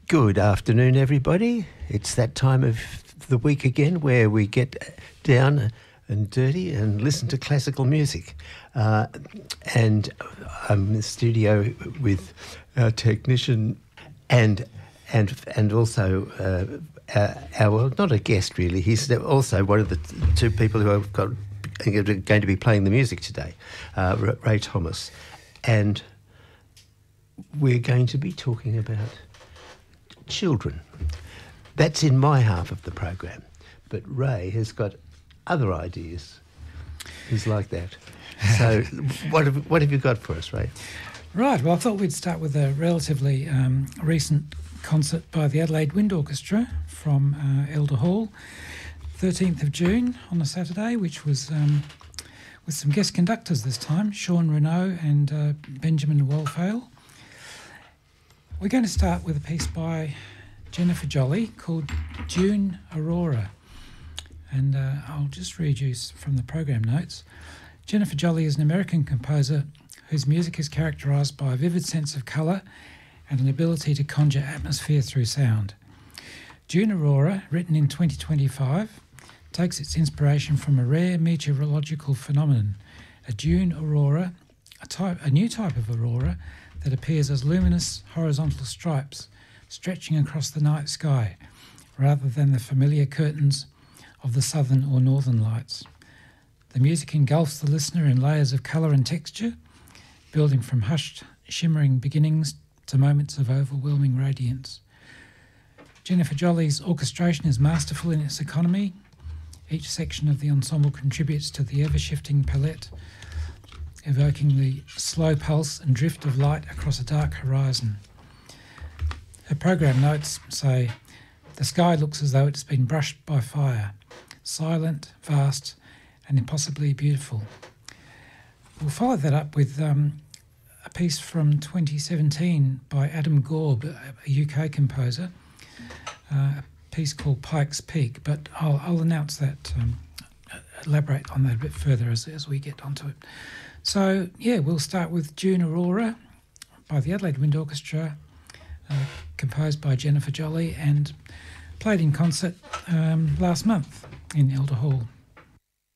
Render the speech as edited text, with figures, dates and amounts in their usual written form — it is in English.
Good afternoon, everybody. It's that time of the week again where we get down and dirty and listen to classical music. And I'm in the studio with our technician and also our, well, not a guest really. He's also one of the two people who are going to be playing the music today, Ray Thomas. And we're going to be talking about children. That's in my half of the program, but Ray has got other ideas. He's like that. So what have you got for us, Ray? Right, well, I thought we'd start with a relatively recent concert by the Adelaide Wind Orchestra from Elder Hall, 13th of June on a Saturday, which was with some guest conductors this time, Sean Renaud and Benjamin Wellfale. We're going to start with a piece by Jennifer Jolly called June Aurora. And I'll just read you from the program notes. Jennifer Jolly is an American composer whose music is characterised by a vivid sense of colour and an ability to conjure atmosphere through sound. June Aurora, written in 2025, takes its inspiration from a rare meteorological phenomenon, a June aurora, a new type of aurora that appears as luminous horizontal stripes stretching across the night sky, rather than the familiar curtains of the southern or northern lights. The music engulfs the listener in layers of colour and texture, building from hushed, shimmering beginnings to moments of overwhelming radiance. Jennifer Jolly's orchestration is masterful in its economy. Each section of the ensemble contributes to the ever-shifting palette, evoking the slow pulse and drift of light across a dark horizon. Her program notes say, "The sky looks as though it's been brushed by fire, silent, vast, and impossibly beautiful." We'll follow that up with a piece from 2017 by Adam Gorb, a UK composer, a piece called Pike's Peak, but I'll announce that, elaborate on that a bit further as we get onto it. So, yeah, we'll start with June Aurora by the Adelaide Wind Orchestra, composed by Jennifer Jolly and played in concert last month in Elder Hall.